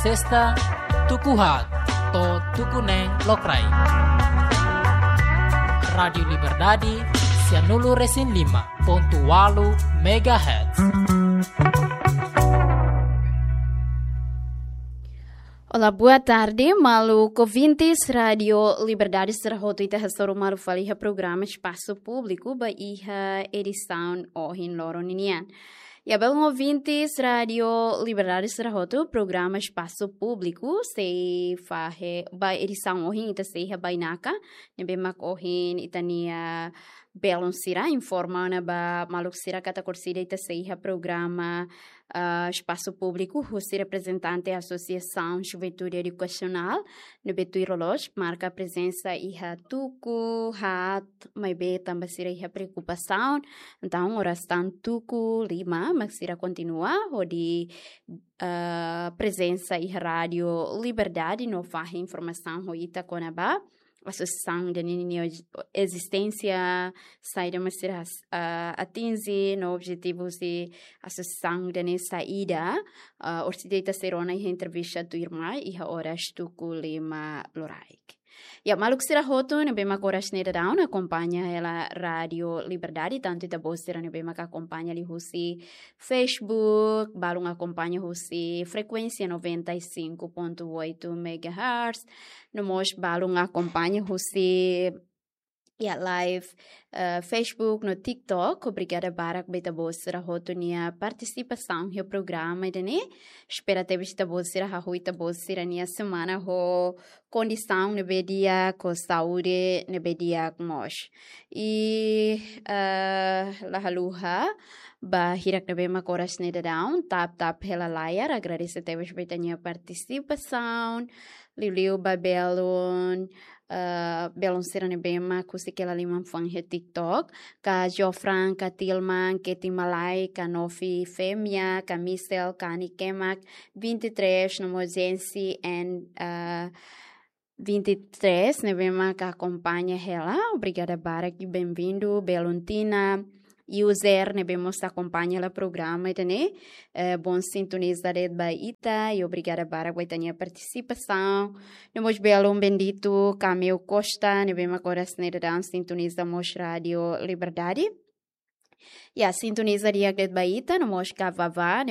Sesta Tukuhat to Tukuneng Lokrai. Radio Liberdade 105.8 MHz. Olá, boa tarde, malu ouvintes Radio Liberdade Serrahoto ita hasoro malu faliha programa Espaço Público ba iha edição ohin loroninian. Ya bel ouvintes Radio Liberdade Serrahoto programa Espaço Público se fahe ba edição ohin ita seha bainaka nebe mak ohin itania belon sira informana ba maluk sira kata korsida ita seha programa Espaço Público, o representante da Associação Juventude Educacional, no Betuiroloz, marca a presença e a tuku, hat, mas be também será a preocupação. Então, oração tuku, lima, mas será continuar, ou de presença e rádio Liberdade, não faz informação, ou ita conaba. Associação de existência sai de uma ser atinge no objetivo de associação de saída orcideta serona e entrevista do irmã e a horas tu culima loraik. E a maluk será roto ne bema coras neda down acompanha ela Radio Liberdade tanto da bosteira ne bema que acompanha ali husi Facebook balung acompanha husi frequência 95.8 MHz no mos balung acompanha husi live Facebook no TikTok. Obrigada Barak beta bosteira roto nia participação no programa dene espera ter vista bosteira ha huita bosteira nia semana ho condição nebe dia com saúde nebe dia com mos e la haluha ba hirak nebe makoras neda down tap hela layar agradecer ter vista nia participação liu ba belon belon serane bema kusikela liman fang he TikTok ka Jofran ka Tilman ke Timalai ka Nofi Femia ka Misel ka Nikemak 23 no Mozensi and 23 ne bema ka acompanha ela obrigada Barak e bem-vindo Belontina user ne bemos acompanha o programa itane bom sintonizar ba ita e obrigada para a tua participação nemos belo bendito Camil Costa ne bema coração dan sintonizamos Radio Liberdade e a sintonizaria ba ita nemos cavava